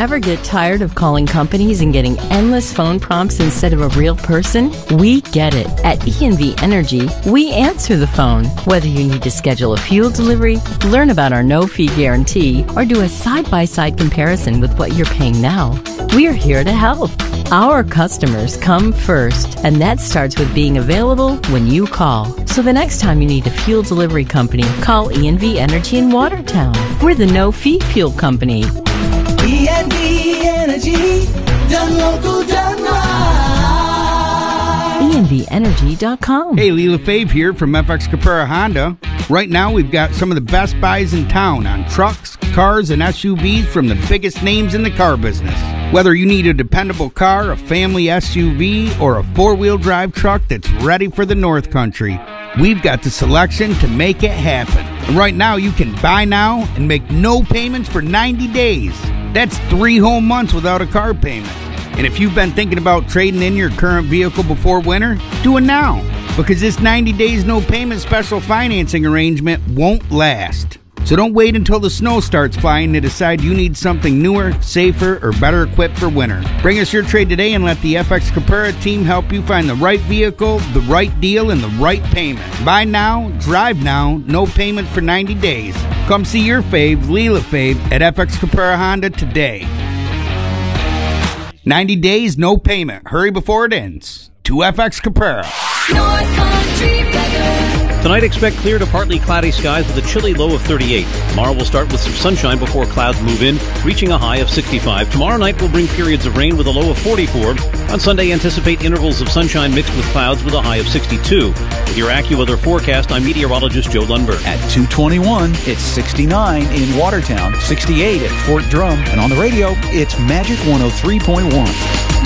Ever get tired of calling companies and getting endless phone prompts instead of a real person? We get it. At ENV Energy, we answer the phone. Whether you need to schedule a fuel delivery, learn about our no-fee guarantee, or do a side-by-side comparison with what you're paying now, we're here to help. Our customers come first, and that starts with being available when you call. So the next time you need a fuel delivery company, call ENV Energy in Watertown. We're the no-fee fuel company. ENV Energy, done local, done right. ENVEnergy.com. Hey, Leela Fave here from FX Capera Honda. Right now, we've got some of the best buys in town on trucks, cars, and SUVs from the biggest names in the car business. Whether you need a dependable car, a family SUV, or a four-wheel drive truck that's ready for the North Country, we've got the selection to make it happen. And right now, you can buy now and make no payments for 90 days. That's 3 whole months without a car payment. And if you've been thinking about trading in your current vehicle before winter, do it now, because this 90 days no payment special financing arrangement won't last. So don't wait until the snow starts flying to decide you need something newer, safer, or better equipped for winter. Bring us your trade today and let the FX Capera team help you find the right vehicle, the right deal, and the right payment. Buy now, drive now, no payment for 90 days. Come see your fave, Leela Fave, at FX Capera Honda today. 90 days, no payment. Hurry before it ends. To FX Capera. North Country Beggar. Tonight, expect clear to partly cloudy skies with a chilly low of 38. Tomorrow will start with some sunshine before clouds move in, reaching a high of 65. Tomorrow night will bring periods of rain with a low of 44. On Sunday, anticipate intervals of sunshine mixed with clouds with a high of 62. With your AccuWeather forecast, I'm meteorologist Joe Lundberg. At 2:21, it's 69 in Watertown, 68 at Fort Drum, and on the radio, it's Magic 103.1.